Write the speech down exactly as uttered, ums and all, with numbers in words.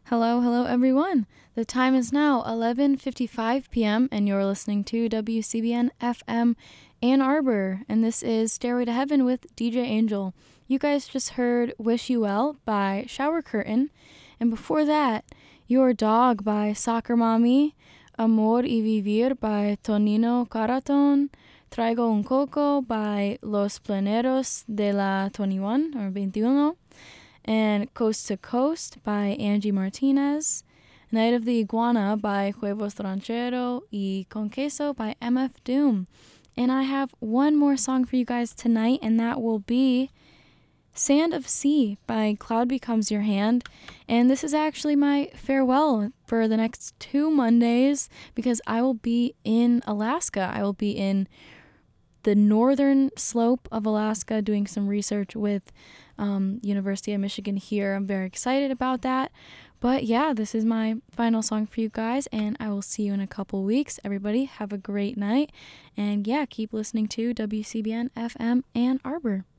Hello, hello everyone. The time is now eleven fifty-five p.m. and you're listening to W C B N F M Ann Arbor, and this is Stairway to Heaven with D J Angel. You guys just heard Wish You Well by Shower Curtain, and before that, Your Dog by Soccer Mommy, Amor y Vivir by Tonino Caraton, Traigo un Coco by Los Pleneros de la twenty-one or twenty-one, and Coast to Coast by Angie Martinez, Night of the Iguana by Huevos Ranchero y Con Queso by M F Doom. And I have one more song for you guys tonight, and that will be Sand of Sea by Cloud Becomes Your Hand. And this is actually my farewell for the next two Mondays because I will be in Alaska. I will be in the northern slope of Alaska doing some research with um, University of Michigan here. I'm very excited about that. But yeah, this is my final song for you guys, and I will see you in a couple weeks. Everybody have a great night. And yeah, keep listening to W C B N F M Ann Arbor.